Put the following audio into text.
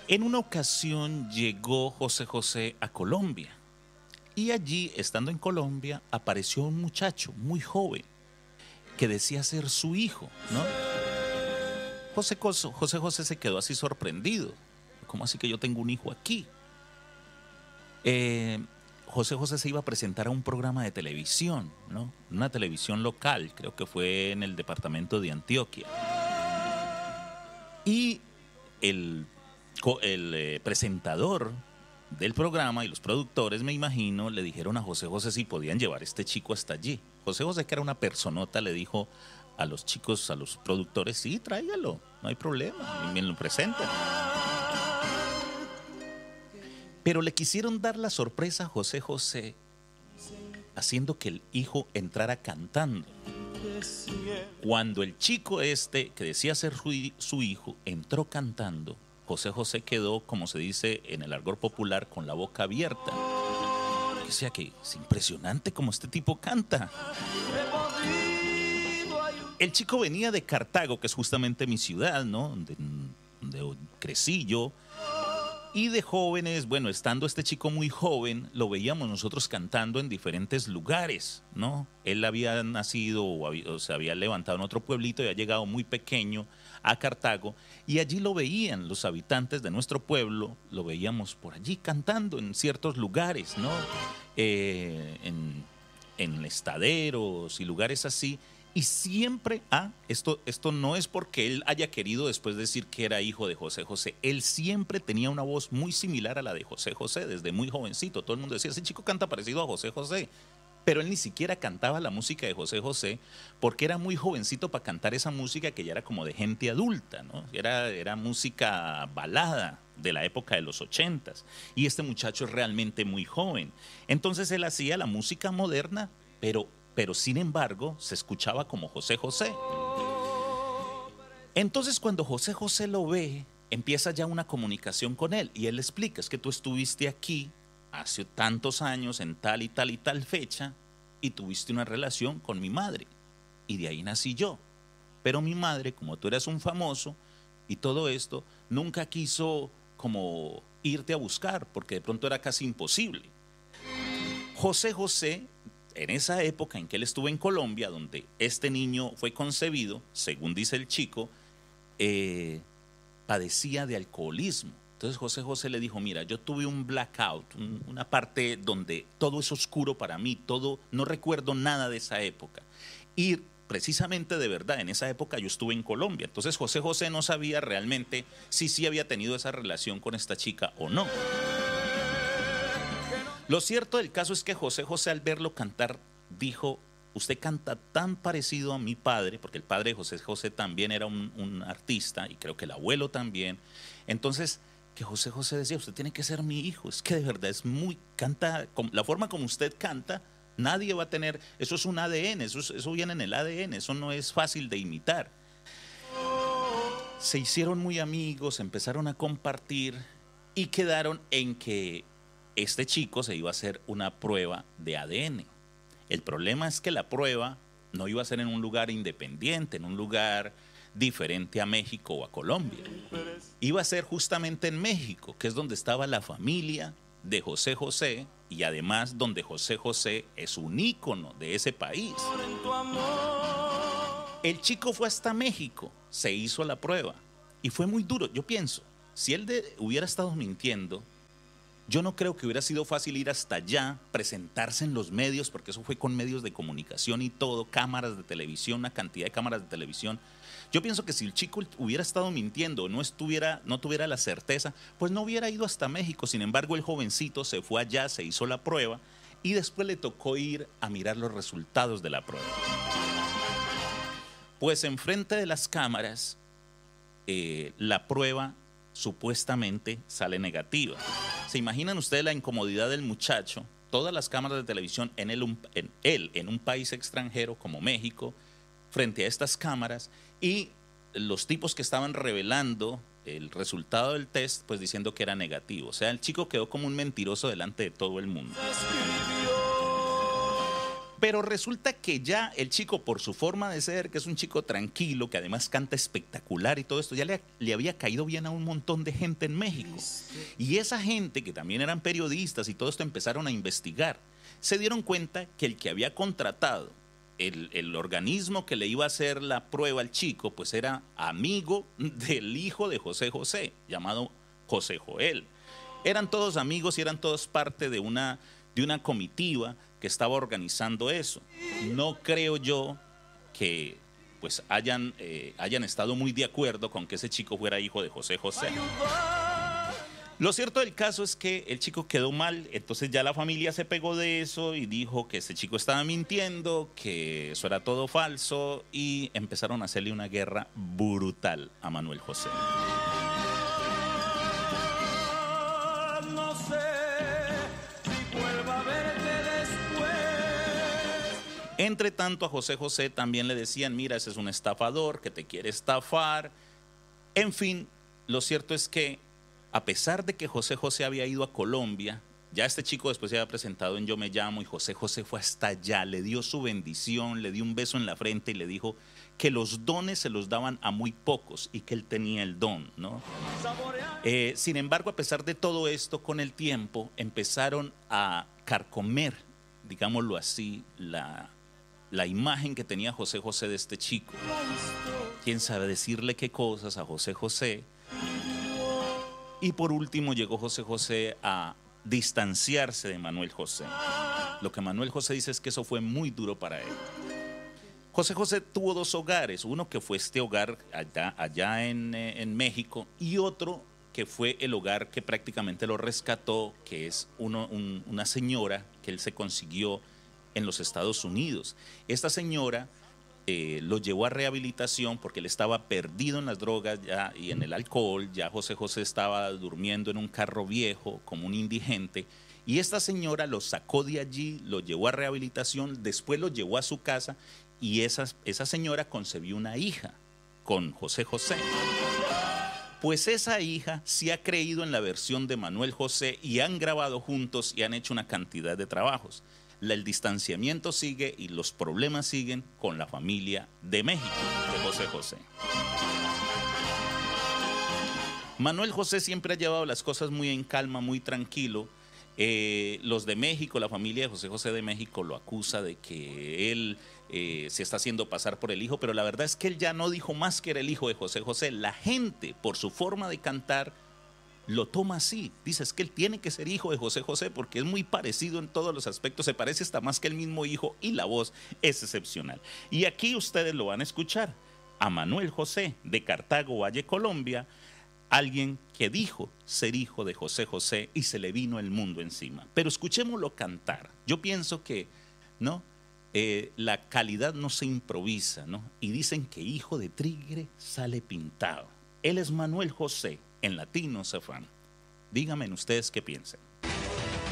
En una ocasión llegó José José a Colombia y allí, estando en Colombia, apareció un muchacho muy joven que decía ser su hijo, ¿no? José José se quedó así sorprendido. ¿Cómo así que yo tengo un hijo aquí? Eh, José José se iba a presentar a un programa de televisión, ¿no? Una televisión local, creo que fue en el departamento de Antioquia. Y el, el presentador del programa y los productores, me imagino, le dijeron a José José si podían llevar a este chico hasta allí. José José, que era una personota, le dijo a los chicos, a los productores, sí, tráigalo, no hay problema, y me lo presentan. Pero le quisieron dar la sorpresa a José José, haciendo que el hijo entrara cantando. Cuando el chico este, que decía ser su hijo, entró cantando, José José quedó, como se dice en el argot popular, con la boca abierta. O sea que es impresionante cómo este tipo canta. El chico venía de Cartago, que es justamente mi ciudad, ¿no? Donde crecí yo. Y de jóvenes, bueno, estando este chico muy joven, lo veíamos nosotros cantando en diferentes lugares, ¿no? Él había nacido o se había levantado en otro pueblito y ha llegado muy pequeño a Cartago, y allí lo veían los habitantes de nuestro pueblo, lo veíamos por allí cantando en ciertos lugares, ¿no? En estaderos y lugares así. Y siempre, esto no es porque él haya querido después decir que era hijo de José José, él siempre tenía una voz muy similar a la de José José, desde muy jovencito. Todo el mundo decía, ese chico canta parecido a José José, pero él ni siquiera cantaba la música de José José porque era muy jovencito para cantar esa música que ya era como de gente adulta, ¿no? Era música balada de la época de los 80s, y este muchacho es realmente muy joven. Entonces él hacía la música moderna, pero sin embargo se escuchaba como José José. Entonces cuando José José lo ve, empieza ya una comunicación con él y él le explica, es que tú estuviste aquí hace tantos años en tal y tal y tal fecha y tuviste una relación con mi madre y de ahí nací yo. Pero mi madre, como tú eras un famoso y todo esto, nunca quiso como irte a buscar porque de pronto era casi imposible. José José, en esa época en que él estuvo en Colombia, donde este niño fue concebido, según dice el chico, padecía de alcoholismo. Entonces José José le dijo, mira, yo tuve un blackout, una parte donde todo es oscuro para mí, todo, no recuerdo nada de esa época. Y precisamente de verdad, en esa época yo estuve en Colombia. Entonces José José no sabía realmente si sí había tenido esa relación con esta chica o no. Lo cierto del caso es que José José, al verlo cantar, dijo, usted canta tan parecido a mi padre, porque el padre de José José también era un artista, y creo que el abuelo también. Entonces, que José José decía, usted tiene que ser mi hijo, es que de verdad es muy, canta, la forma como usted canta, nadie va a tener, eso es un ADN, eso viene en el ADN, eso no es fácil de imitar. Se hicieron muy amigos, empezaron a compartir y quedaron en que este chico se iba a hacer una prueba de ADN. El problema es que la prueba no iba a ser en un lugar independiente, en un lugar diferente a México o a Colombia. Iba a ser justamente en México, que es donde estaba la familia de José José y además donde José José es un ícono de ese país. El chico fue hasta México, se hizo la prueba y fue muy duro. Yo pienso, si él hubiera estado mintiendo, yo no creo que hubiera sido fácil ir hasta allá, presentarse en los medios, porque eso fue con medios de comunicación y todo, cámaras de televisión, una cantidad de cámaras de televisión. Yo pienso que si el chico hubiera estado mintiendo, no tuviera la certeza, pues no hubiera ido hasta México. Sin embargo, el jovencito se fue allá, se hizo la prueba y después le tocó ir a mirar los resultados de la prueba. Pues enfrente de las cámaras, la prueba supuestamente sale negativa. ¿Se imaginan ustedes la incomodidad del muchacho? Todas las cámaras de televisión en él, en un país extranjero como México, frente a estas cámaras, y los tipos que estaban revelando el resultado del test, pues diciendo que era negativo. O sea, el chico quedó como un mentiroso delante de todo el mundo. Pero resulta que ya el chico, por su forma de ser, que es un chico tranquilo, que además canta espectacular y todo esto, ya le había caído bien a un montón de gente en México. Y esa gente, que también eran periodistas y todo esto, empezaron a investigar. Se dieron cuenta que el que había contratado el organismo que le iba a hacer la prueba al chico, pues era amigo del hijo de José José, llamado José Joel. Eran todos amigos y eran todos parte de una comitiva que estaba organizando eso. No creo yo que pues hayan estado muy de acuerdo con que ese chico fuera hijo de José José. Lo cierto del caso es que el chico quedó mal, entonces ya la familia se pegó de eso y dijo que ese chico estaba mintiendo, que eso era todo falso, y empezaron a hacerle una guerra brutal a Manuel José. No sé si vuelva a verte después. Entre tanto, a José José también le decían, mira, ese es un estafador que te quiere estafar. En fin, lo cierto es que a pesar de que José José había ido a Colombia, ya este chico después se había presentado en Yo Me Llamo, y José José fue hasta allá, le dio su bendición, le dio un beso en la frente y le dijo que los dones se los daban a muy pocos y que él tenía el don, ¿no? Sin embargo, a pesar de todo esto, con el tiempo empezaron a carcomer, digámoslo así, la imagen que tenía José José de este chico. ¿Quién sabe decirle qué cosas a José José? Y por último llegó José José a distanciarse de Manuel José. Lo que Manuel José dice es que eso fue muy duro para él. José José tuvo dos hogares, uno que fue este hogar allá en México, y otro que fue el hogar que prácticamente lo rescató, que es una señora que él se consiguió en los Estados Unidos. Esta señora lo llevó a rehabilitación porque él estaba perdido en las drogas ya, y en el alcohol. Ya José José estaba durmiendo en un carro viejo como un indigente, y esta señora lo sacó de allí, lo llevó a rehabilitación, después lo llevó a su casa, y esa señora concebió una hija con José José. Pues esa hija sí ha creído en la versión de Manuel José y han grabado juntos y han hecho una cantidad de trabajos. El distanciamiento sigue y los problemas siguen con la familia de México, de José José. Manuel José siempre ha llevado las cosas muy en calma, muy tranquilo. Los de México, la familia de José José de México, lo acusa de que él se está haciendo pasar por el hijo, pero la verdad es que él ya no dijo más que era el hijo de José José. La gente, por su forma de cantar, lo toma así. Dice, es que él tiene que ser hijo de José José porque es muy parecido en todos los aspectos, se parece hasta más que el mismo hijo, y la voz es excepcional. Y aquí ustedes lo van a escuchar a Manuel José de Cartago Valle, Colombia, alguien que dijo ser hijo de José José y se le vino el mundo encima. Pero escuchémoslo cantar. Yo pienso que, ¿no? La calidad no se improvisa, ¿no? Y dicen que hijo de tigre sale pintado. Él es Manuel José, en latino Cefrán. Díganme ustedes qué piensan.